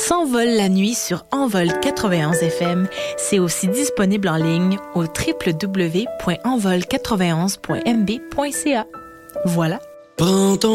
S'envole la nuit sur Envol 91 FM. C'est aussi disponible en ligne au www.envol91.mb.ca. Voilà. Prends ton